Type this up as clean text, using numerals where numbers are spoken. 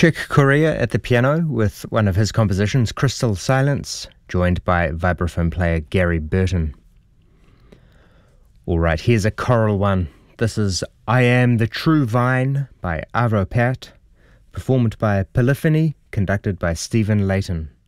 Chick Corea at the piano with one of his compositions, Crystal Silence, joined by vibraphone player Gary Burton. All right, here's a choral one. This is I Am the True Vine by Arvo Pärt, performed by Polyphony, conducted by Stephen Layton.